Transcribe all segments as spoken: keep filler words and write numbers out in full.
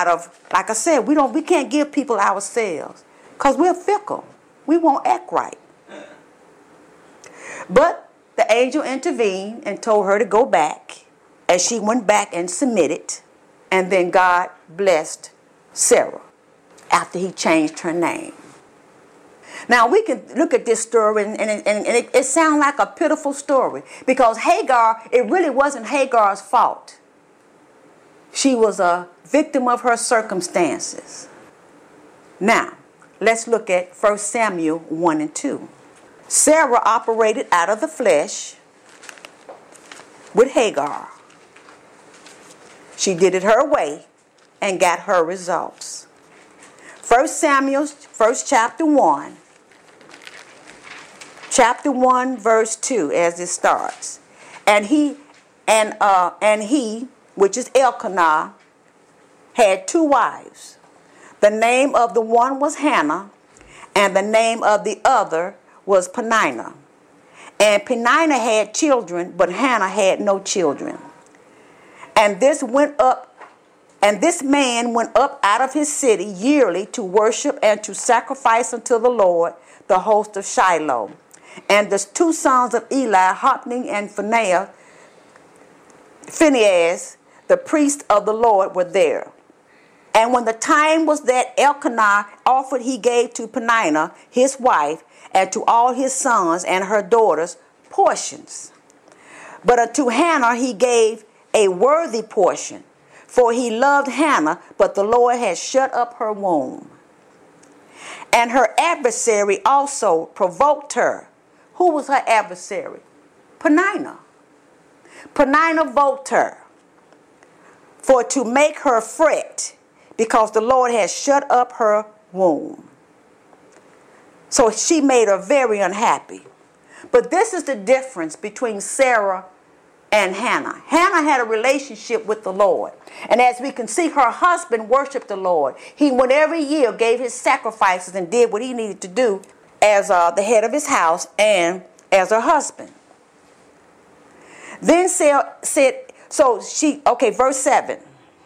out of, like I said, we don't, we can't give people ourselves because we're fickle. We won't act right. But the angel intervened and told her to go back, and she went back and submitted, and then God blessed Sarah after he changed her name. Now we can look at this story and, and, and, and it, it sounds like a pitiful story because Hagar, it really wasn't Hagar's fault. She was a victim of her circumstances. Now, let's look at First Samuel one and two. Sarah operated out of the flesh with Hagar. She did it her way and got her results. First Samuel, first chapter one. Chapter one, verse two, as it starts. And he, and uh, and he, which is Elkanah, had two wives. The name of the one was Hannah, and the name of the other was Peninnah. And Peninnah had children, but Hannah had no children. And this went up, and this man went up out of his city yearly to worship and to sacrifice unto the Lord the host of Shiloh. And the two sons of Eli, Hophni and Phinehas, Phinehas, the priest of the Lord, were there. And when the time was that Elkanah offered, he gave to Peninnah, his wife, and to all his sons and her daughters portions. But unto Hannah he gave a worthy portion, for he loved Hannah, but the Lord had shut up her womb. And her adversary also provoked her. Who was her adversary? Peninnah. Peninnah provoked her for to make her fret, because the Lord had shut up her womb. So she made her very unhappy. But this is the difference between Sarah and Hannah. Hannah had a relationship with the Lord. And as we can see, her husband worshiped the Lord. He went every year, gave his sacrifices, and did what he needed to do as uh, the head of his house and as her husband. Then Sarah said, so she, okay, verse seven.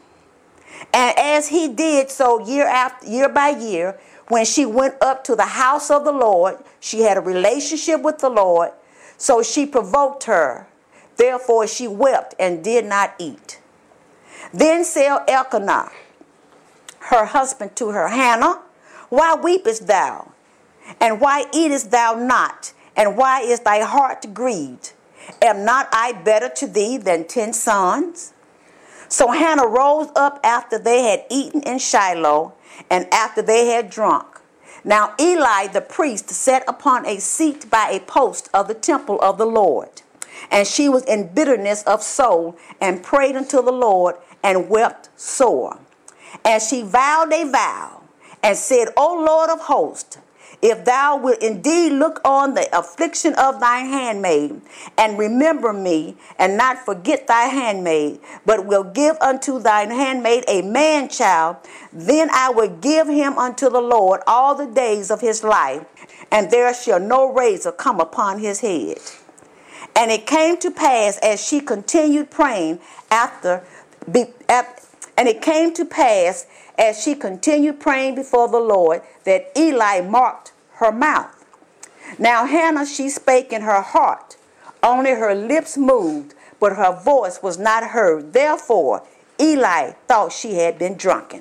And as he did so year after year by year, when she went up to the house of the Lord, she had a relationship with the Lord, so she provoked her. Therefore she wept and did not eat. Then said Elkanah, her husband, to her, Hannah, why weepest thou? And why eatest thou not? And why is thy heart grieved? Am not I better to thee than ten sons? So Hannah rose up after they had eaten in Shiloh, and after they had drunk. Now Eli the priest sat upon a seat by a post of the temple of the Lord. And she was in bitterness of soul, and prayed unto the Lord, and wept sore. And she vowed a vow, and said, O Lord of hosts, if thou wilt indeed look on the affliction of thy handmaid, and remember me, and not forget thy handmaid, but will give unto thine handmaid a man child, then I will give him unto the Lord all the days of his life, and there shall no razor come upon his head. And it came to pass, as she continued praying after, be, and it came to pass, as she continued praying before the Lord, that Eli marked her mouth. Now Hannah, she spake in her heart, only her lips moved, but her voice was not heard. Therefore Eli thought she had been drunken.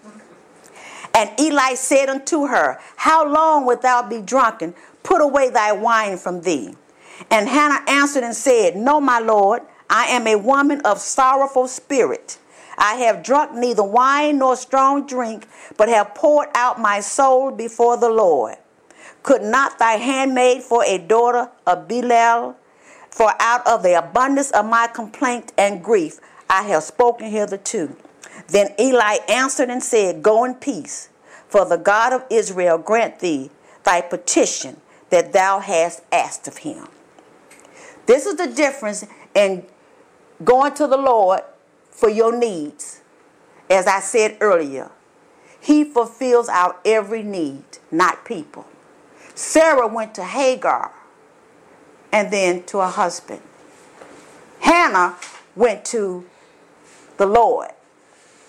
And Eli said unto her, how long wilt thou be drunken? Put away thy wine from thee. And Hannah answered and said, no, my Lord, I am a woman of sorrowful spirit. I have drunk neither wine nor strong drink, but have poured out my soul before the Lord. Could not thy handmaid for a daughter of Belial? For out of the abundance of my complaint and grief I have spoken hitherto. Then Eli answered and said, go in peace, for the God of Israel grant thee thy petition that thou hast asked of him. This is the difference in going to the Lord for your needs. As I said earlier, he fulfills our every need, not people. Sarah went to Hagar and then to her husband. Hannah went to the Lord.